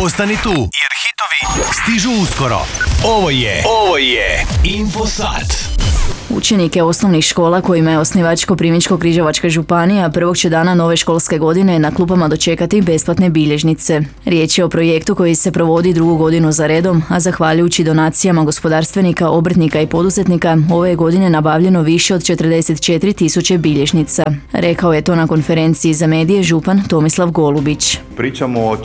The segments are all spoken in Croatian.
Ostani tu, jer hitovi stižu uskoro. Ovo je Infosat. Učenike osnovnih škola kojima je osnivač Koprivničko-križevačka županija prvog će dana nove školske godine na klupama dočekati besplatne bilježnice. Riječ je o projektu koji se provodi drugu godinu za redom, a zahvaljujući donacijama gospodarstvenika, obrtnika i poduzetnika, ove je godine nabavljeno više od 44.000 bilježnica. Rekao je to na konferenciji za medije župan Tomislav Golubić. Pričamo o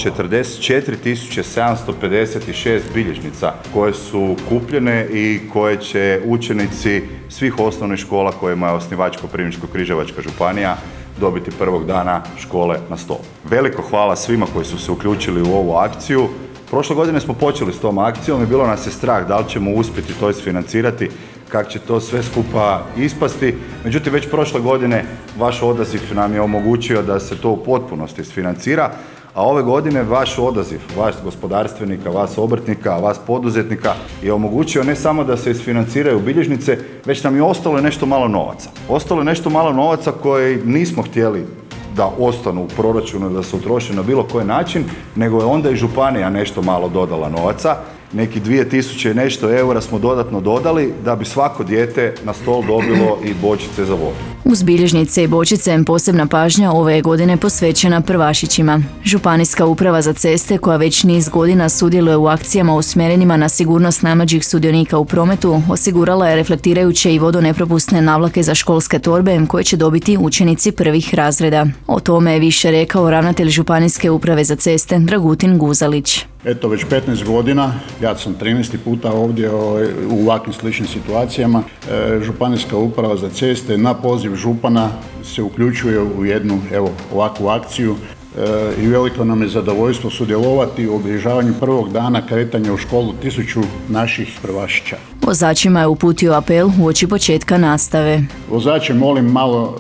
44.756 bilježnica koje su kupljene i koje će učenici svih osnovnih škola kojima je osnivač Koprivničko-križevačka županija dobiti prvog dana škole na stol. Veliko hvala svima koji su se uključili u ovu akciju. Prošle godine smo počeli s tom akcijom i bilo nas je strah da li ćemo uspjeti to isfinancirati, kako će to sve skupa ispasti. Međutim, već prošle godine vaš odaziv nam je omogućio da se to u potpunosti isfinancira, a ove godine vaš odaziv, vas gospodarstvenika, vas obrtnika, vas poduzetnika je omogućio ne samo da se isfinanciraju bilježnice, već nam je ostalo nešto malo novaca. Ostalo je nešto malo novaca koje nismo htjeli da ostanu u proračunu, da se utroše na bilo koji način, nego je onda i županija nešto malo dodala novaca. Neki 2000 i nešto eura smo dodatno dodali da bi svako dijete na stol dobilo i bočice za vodu. Uz bilježnice i bočice posebna pažnja ove je godine posvećena prvašićima. Županijska uprava za ceste, koja već niz godina sudjeluje u akcijama usmjerenima na sigurnost najmlađih sudionika u prometu, osigurala je reflektirajuće i vodonepropusne navlake za školske torbe koje će dobiti učenici prvih razreda. O tome je više rekao ravnatelj Županijske uprave za ceste Dragutin Guzalić. Eto, već 15 godina, ja sam 13. puta ovdje u ovakvim sličnim situacijama. Županijska uprava za ceste na poziv župana se uključuje u jednu ovakvu akciju i veliko nam je zadovoljstvo sudjelovati u obilježavanju prvog dana kretanja u školu 1000 naših prvašića. Vozačima je uputio apel uoči početka nastave. Vozače molim malo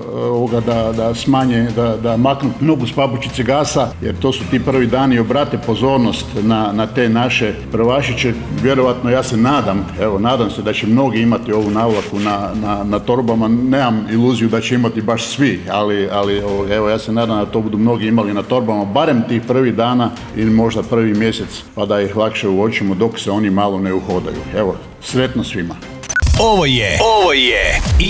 da smanje, da maknu nogu s pabučice gasa, jer to su ti prvi dani i obrate pozornost na te naše prvašiće. Vjerovatno ja se nadam se da će mnogi imati ovu navlaku na torbama. Nemam iluziju da će imati baš svi, ali ja se nadam da to budu mnogi imali na torbama, barem tih prvih dana ili možda prvi mjesec, pa da ih lakše uočimo dok se oni malo ne uhodaju. Evo, sretno svima. Ovo je